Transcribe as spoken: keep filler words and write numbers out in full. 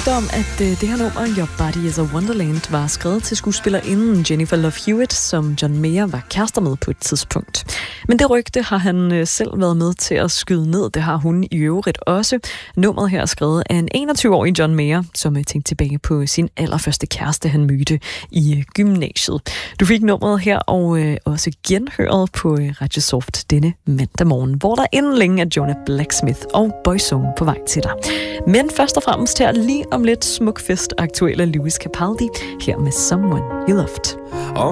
rygter om, at øh, det her nummer, Your Body is a Wonderland, var skrevet til skuespillerinden Jennifer Love Hewitt, som John Mayer var kærester med på et tidspunkt. Men det rygte har han øh, selv været med til at skyde ned. Det har hun i øvrigt også. Nummeret her er skrevet af en enogtyve-årig John Mayer, som øh, tænkte tilbage på sin allerførste kæreste, han mødte i øh, gymnasiet. Du fik nummeret her og øh, også genhøret på øh, Radio Soft denne mandag morgen, hvor der inden længe er Jonah Blacksmith og Boyzone på vej til dig. Men først og fremmest her lige om lidt smukfest aktuelle Lewis Capaldi her med Someone You Loved.